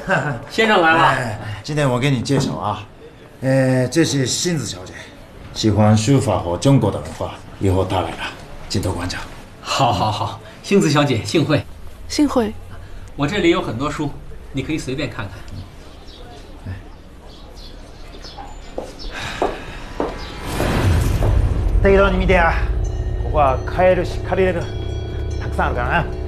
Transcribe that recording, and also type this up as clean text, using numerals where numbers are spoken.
先生来了。 今天我给你介绍啊，这是杏子小姐，喜欢书法和中国的文化，以后她来了，请多关照。 好，杏子小姐，幸会。 幸会。 我这里有很多书，你可以随便看看。 適当に見てや。ここは買えるし借りれるたくさんあるからな。